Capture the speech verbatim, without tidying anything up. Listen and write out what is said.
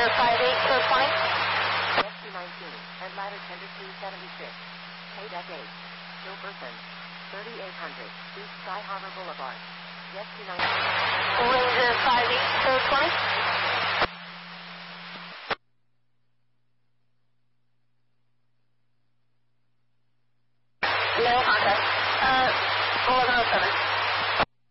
Ranger five eight, code point. S two nineteen, and ladder ten to two seventy-six. K D E C eight. Still person. thirty-eight hundred, East Sky Harbor Boulevard. Jet two nineteen. Ranger five eight, code point. No contact. Uh, eleven oh seven.